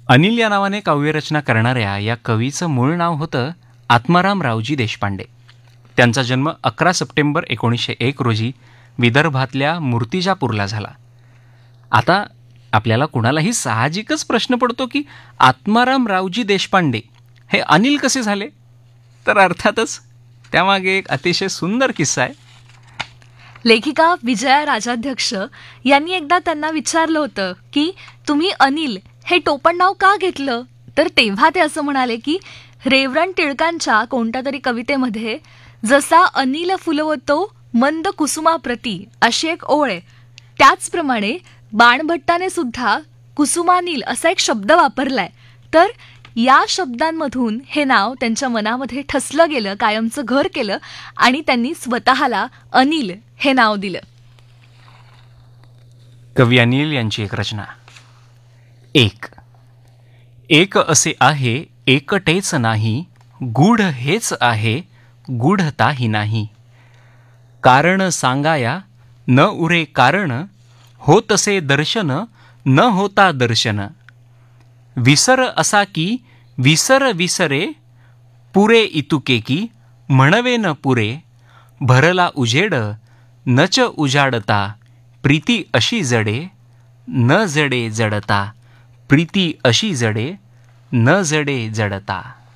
अनिल या नावाने काव्यरचना करणाऱ्या या कवीचं मूळ नाव होतं आत्माराम रावजी देशपांडे. त्यांचा जन्म 11 सप्टेंबर 1901 रोजी विदर्भातल्या मूर्तिजापूरला झाला. आता आपल्याला कुणालाही साहजिकच प्रश्न पडतो की आत्माराम रावजी देशपांडे हे अनिल कसे झाले? तर अर्थातच त्यामागे एक अतिशय सुंदर किस्सा आहे. लेखिका विजया राजाध्यक्ष यांनी एकदा त्यांना विचारलं होतं की तुम्ही अनिल हे टोपण नाव का घेतलं? तर तेव्हा ते असं म्हणाले की रेवरंड टिळकांच्या कोणत्या तरी कवितेमध्ये जसा अनिल फुलवतो मंद कुसुमाप्रती अशी एक ओळ आहे, त्याचप्रमाणे बाणभट्टाने सुद्धा कुसुमानिल असा एक शब्द वापरलाय. तर या शब्दांमधून हे नाव त्यांच्या मनामध्ये ठसलं गेलं, कायमचं घर केलं आणि त्यांनी स्वतःला अनिल हे नाव दिलं. कवी अनिल यांची एक रचना. एक असे आहे एकटेच नाही, गूढ हेच आहे गूढताही नाही. कारण सांगाया न उरे कारण, होतसे दर्शन न होता दर्शन. विसर असा की विसर विसरे, पुरे इतुके की म्हणवे न पुरे. भरला उजेड नच उजाडता, प्रीती अशी जडे न जडे जडता. प्रीती अशी जडे न जडे जडता.